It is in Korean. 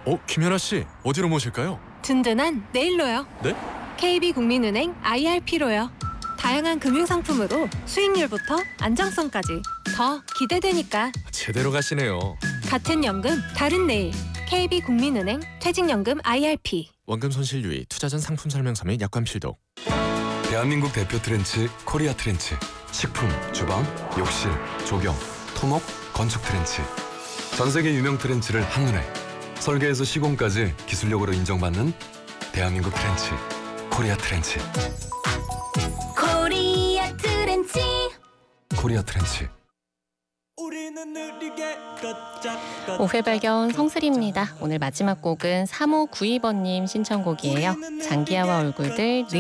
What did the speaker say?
김연아 씨, 어디로 모실까요? 든든한 내일로요. 네? KB국민은행 IRP로요. 다양한 금융상품으로 수익률부터 안정성까지 더 기대되니까. 제대로 가시네요. 같은 연금, 다른 내일. KB국민은행 퇴직연금 IRP. 원금 손실 유의, 투자 전 상품 설명서 및 약관 필독. 대한민국 대표 트렌치 코리아 트렌치. 식품, 주방, 욕실, 조경, 토목, 건축 트렌치. 전 세계 유명 트렌치를 한눈에 설계에서 시공까지 기술력으로 인정받는 대한민국 트렌치 코리아 트렌치. 코리아 트렌치. 코리아 트렌치. 오회 발견 성슬입니다. 오늘 마지막 곡은 3592번님 신청곡이에요. 장기하와 얼굴들